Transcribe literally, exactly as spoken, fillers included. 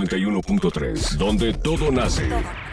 noventa y uno punto tres, donde todo nace.